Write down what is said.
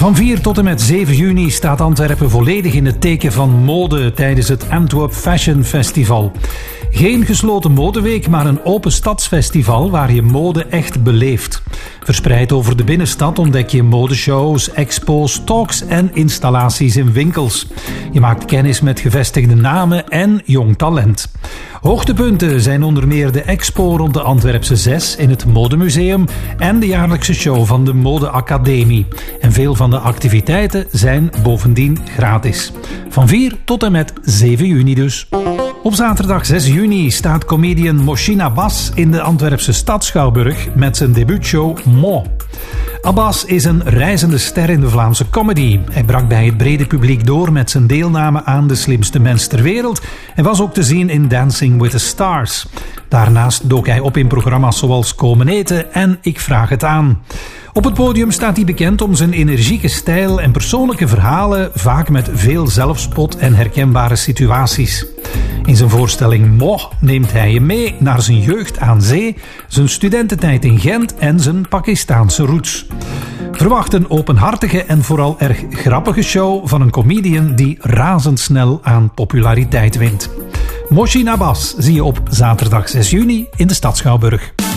Van 4 tot en met 7 juni staat Antwerpen volledig in het teken van mode tijdens het Antwerp Fashion Festival. Geen gesloten modeweek, maar een open stadsfestival waar je mode echt beleeft. Verspreid over de binnenstad ontdek je modeshows, expo's, talks en installaties in winkels. Je maakt kennis met gevestigde namen en jong talent. Hoogtepunten zijn onder meer de expo rond de Antwerpse 6 in het Modemuseum en de jaarlijkse show van de Modeacademie. En veel van de activiteiten zijn bovendien gratis. Van 4 tot en met 7 juni dus. Op zaterdag 6 juni staat comedian Moshin Abbas in de Antwerpse Stadsschouwburg met zijn debuutshow Mo. Abbas is een reizende ster in de Vlaamse comedy. Hij brak bij het brede publiek door met zijn deelname aan De Slimste Mens ter Wereld en was ook te zien in Dancing with the Stars. Daarnaast dook hij op in programma's zoals Komen Eten en Ik Vraag Het Aan. Op het podium staat hij bekend om zijn energieke stijl en persoonlijke verhalen, vaak met veel zelfspot en herkenbare situaties. In zijn voorstelling Mo neemt hij je mee naar zijn jeugd aan zee, zijn studententijd in Gent en zijn Pakistaanse roots. Verwacht een openhartige en vooral erg grappige show van een comedian die razendsnel aan populariteit wint. Moshin Abbas zie je op zaterdag 6 juni in de Stadsschouwburg.